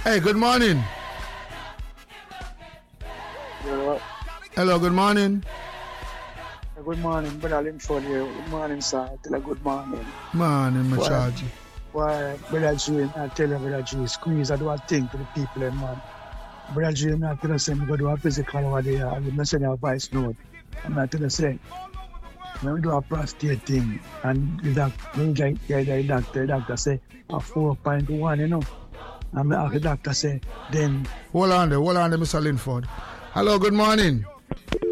Hey, good morning. Yeah. Hello, good morning. Good morning, Brother Linford here. Good morning, sir. Tell a good morning. Morning, my Why, charge. why, Brother G, I tell you, Brother G, squeeze, I do a thing to the people, man. Brother G, I'm not going to say, I'm going to do a physical over there. I'm not saying a voice note. I'm not going to say, when we do a prostate thing, and the doctor say, a 4.1, you know. And the doctor say, then. Hold on there, Mr. Linford. Hello, good morning.